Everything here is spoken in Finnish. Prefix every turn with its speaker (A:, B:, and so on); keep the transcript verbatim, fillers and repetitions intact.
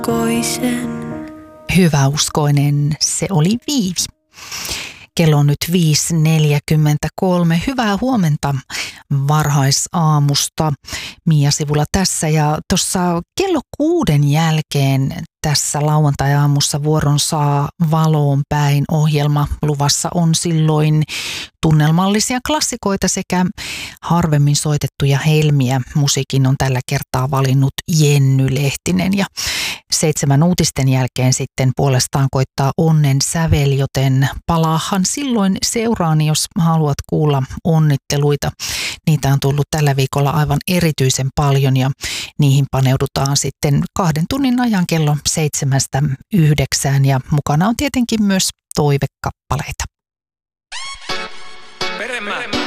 A: Hyväuskoisen.
B: Hyväuskoinen se oli Viivi. Kello on nyt viisi neljäkymmentäkolme. Hyvää huomenta varhaisaamusta. Mia Sivula tässä ja tuossa kello kuuden jälkeen tässä lauantai-aamussa vuoron saa Valoon päin -ohjelma. Luvassa on silloin tunnelmallisia klassikoita sekä harvemmin soitettuja helmiä. Musiikin on tällä kertaa valinnut Jenny Lehtinen ja seitsemän uutisten jälkeen sitten puolestaan koittaa onnen sävel, joten palaahan silloin seuraani, jos haluat kuulla onnitteluita. Niitä on tullut tällä viikolla aivan erityisen paljon ja niihin paneudutaan sitten kahden tunnin ajan kello seitsemästä yhdeksään ja mukana on tietenkin myös toivekappaleita.
C: Peremä.